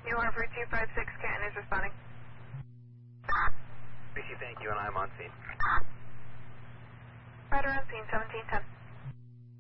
New Hartford 256, Canton is responding. BC, thank you, and I'm on scene. Right around scene, 1710.